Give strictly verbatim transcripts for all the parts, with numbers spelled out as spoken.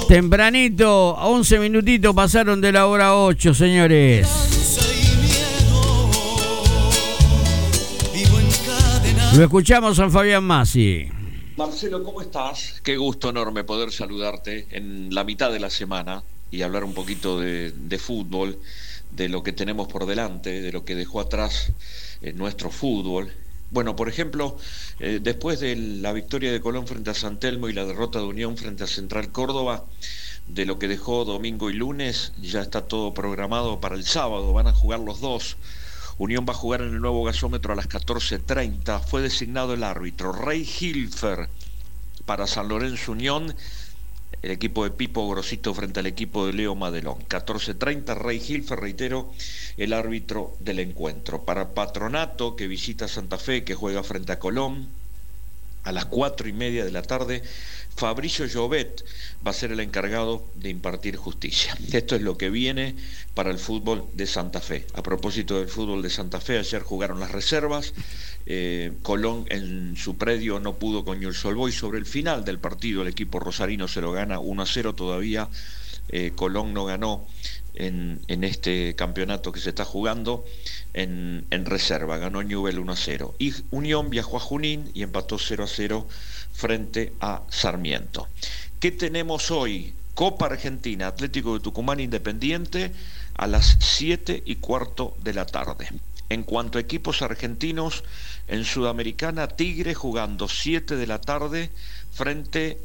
Tempranito, once minutitos pasaron de la hora ocho, señores. Lo escuchamos a Fabián Massi. Marcelo, ¿cómo estás? Qué gusto enorme poder saludarte en la mitad de la semana y hablar un poquito de, de fútbol, de lo que tenemos por delante, de lo que dejó atrás eh, nuestro fútbol. Bueno, por ejemplo, eh, después de la victoria de Colón frente a San Telmo y la derrota de Unión frente a Central Córdoba, de lo que dejó domingo y lunes, ya está todo programado para el sábado, van a jugar los dos. Unión va a jugar en el nuevo gasómetro a las catorce treinta, fue designado el árbitro Rey Hilfer para San Lorenzo Unión, el equipo de Pipo Grosito frente al equipo de Leo Madelón. catorce treinta, Rey Hilfer, reitero, el árbitro del encuentro. Para Patronato, que visita Santa Fe, que juega frente a Colón, a las cuatro y media de la tarde, Fabricio Llobet va a ser el encargado de impartir justicia. Esto es lo que viene para el fútbol de Santa Fe. A propósito del fútbol de Santa Fe, ayer jugaron las reservas. Eh, Colón en su predio no pudo con Newell's Old Boys. Sobre el final del partido el equipo rosarino se lo gana uno a cero todavía. Eh, Colón no ganó en, en este campeonato que se está jugando en, en reserva, ganó Newell uno a cero. Y Unión viajó a Junín y empató cero a cero frente a Sarmiento. ¿Qué tenemos hoy? Copa Argentina, Atlético de Tucumán Independiente a las siete y cuarto de la tarde. En cuanto a equipos argentinos, en Sudamericana, Tigre jugando siete de la tarde frente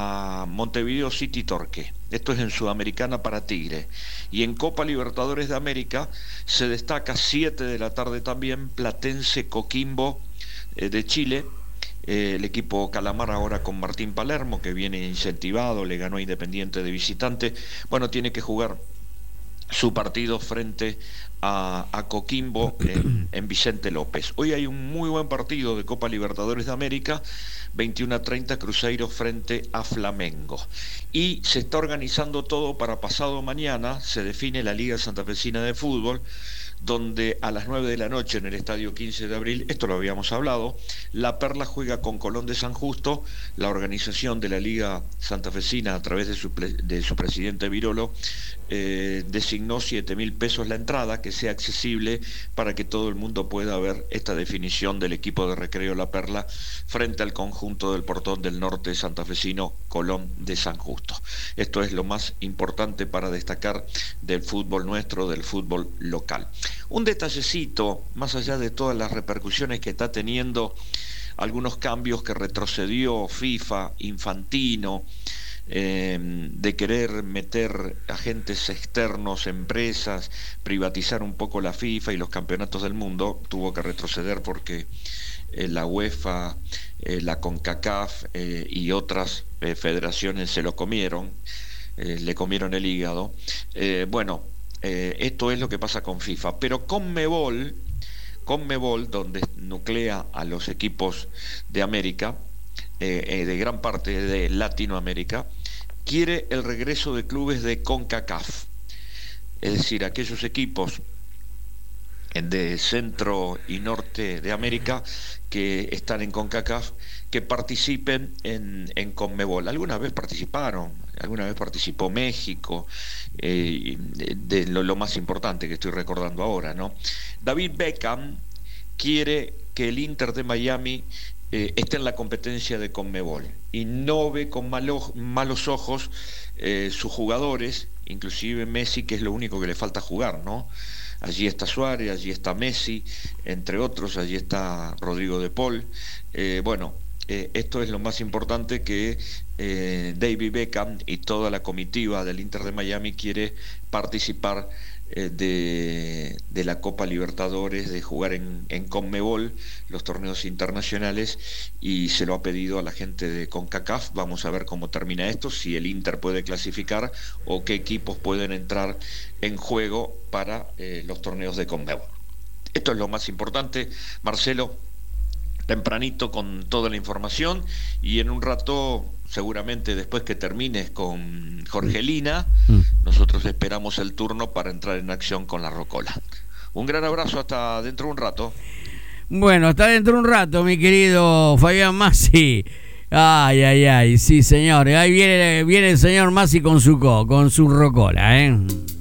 a Montevideo City Torque. Esto es en Sudamericana para Tigre. Y en Copa Libertadores de América se destaca siete de la tarde también Platense Coquimbo eh, de Chile. Eh, el equipo Calamar ahora con Martín Palermo, que viene incentivado, le ganó a Independiente de visitante. Bueno, tiene que jugar su partido frente a, a Coquimbo en, en Vicente López. Hoy hay un muy buen partido de Copa Libertadores de América, veintiuno a treinta, Cruzeiro frente a Flamengo. Y se está organizando todo para pasado mañana, se define la Liga Santafesina de Fútbol, donde a las nueve de la noche en el Estadio quince de abril, esto lo habíamos hablado, La Perla juega con Colón de San Justo. La organización de la Liga Santafesina, a través de su, de su presidente Virolo, eh, designó siete mil pesos la entrada, que sea accesible para que todo el mundo pueda ver esta definición del equipo de Recreo La Perla frente al conjunto del Portón del Norte santafesino Colón de San Justo. Esto es lo más importante para destacar del fútbol nuestro, del fútbol local. Un detallecito, más allá de todas las repercusiones que está teniendo, algunos cambios que retrocedió FIFA, Infantino, eh, de querer meter agentes externos, empresas, privatizar un poco la FIFA y los campeonatos del mundo, tuvo que retroceder porque eh, la UEFA, eh, la CONCACAF eh, y otras eh, federaciones se lo comieron, eh, le comieron el hígado. Eh, bueno, Eh, esto es lo que pasa con FIFA, pero Conmebol, Conmebol, donde nuclea a los equipos de América, eh, eh, de gran parte de Latinoamérica, quiere el regreso de clubes de CONCACAF, es decir, aquellos equipos de centro y norte de América que están en CONCACAF, que participen en, en Conmebol. Alguna vez participaron, alguna vez participó México, eh, de, de lo, lo más importante que estoy recordando ahora, ¿no? David Beckham quiere que el Inter de Miami eh, esté en la competencia de Conmebol y no ve con malos, malos ojos eh, sus jugadores, inclusive Messi, que es lo único que le falta jugar, ¿no? Allí está Suárez, allí está Messi, entre otros, allí está Rodrigo de Paul. Eh, bueno, eh, esto es lo más importante, que eh, David Beckham y toda la comitiva del Inter de Miami quiere participar eh, de, de la Copa Libertadores, de jugar en, en Conmebol, los torneos internacionales, y se lo ha pedido a la gente de CONCACAF. Vamos a ver cómo termina esto, si el Inter puede clasificar o qué equipos pueden entrar en juego para eh, los torneos de Conmebol. Esto es lo más importante, Marcelo, tempranito con toda la información, y en un rato, seguramente después que termines con Jorgelina, mm. nosotros esperamos el turno para entrar en acción con la Rocola. Un gran abrazo, hasta dentro de un rato. Bueno, hasta dentro de un rato, mi querido Fabián Massi. Ay, ay, ay, sí, señor. Ahí viene, viene el señor Masi con su co, con su rocola, ¿eh?